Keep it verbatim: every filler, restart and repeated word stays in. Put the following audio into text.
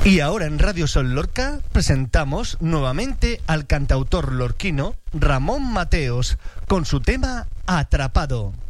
Y ahora en Radio Sol Lorca presentamos nuevamente al cantautor lorquino Ramón Mateos con su tema Atrapado.